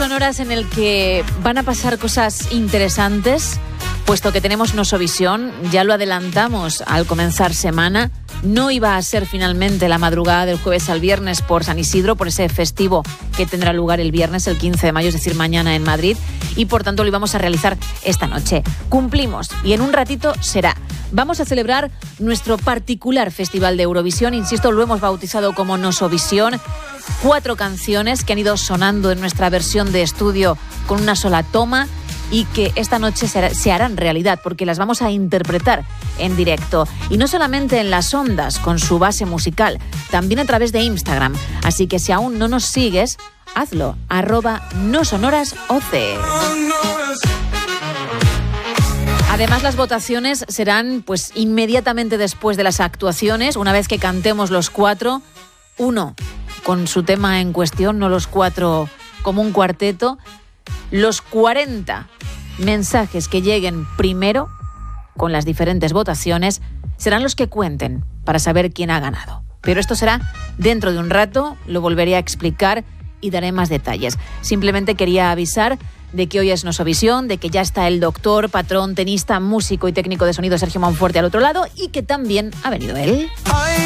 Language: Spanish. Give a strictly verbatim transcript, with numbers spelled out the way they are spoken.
sonoras en el que van a pasar cosas interesantes, puesto que tenemos Nosovisión, ya lo adelantamos al comenzar semana. No iba a ser finalmente la madrugada del jueves al viernes por San Isidro, por ese festivo que tendrá lugar el viernes, el quince de mayo, es decir, mañana en Madrid, y por tanto lo íbamos a realizar esta noche. Cumplimos y en un ratito será. Vamos a celebrar nuestro particular festival de Eurovisión, insisto, lo hemos bautizado como Nosovisión. Cuatro canciones que han ido sonando en nuestra versión de estudio con una sola toma y que esta noche se harán realidad porque las vamos a interpretar en directo. Y no solamente en las ondas con su base musical, también a través de Instagram. Así que si aún no nos sigues, hazlo, arroba nosonorasoc. Además, las votaciones serán pues inmediatamente después de las actuaciones, una vez que cantemos los cuatro, uno con su tema en cuestión, no los cuatro como un cuarteto. Los cuarenta mensajes que lleguen primero con las diferentes votaciones serán los que cuenten para saber quién ha ganado. Pero esto será dentro de un rato, lo volveré a explicar y daré más detalles. Simplemente quería avisar de que hoy es Nosovisión, de que ya está el doctor, patrón, tenista, músico y técnico de sonido Sergio Monforte al otro lado y que también ha venido él.